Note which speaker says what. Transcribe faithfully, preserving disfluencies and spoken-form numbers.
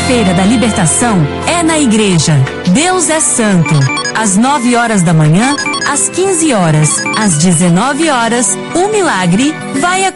Speaker 1: Feira da Libertação é na igreja Deus é Santo. Às nove horas da manhã, às quinze horas, às dezenove horas, o milagre vai acontecer.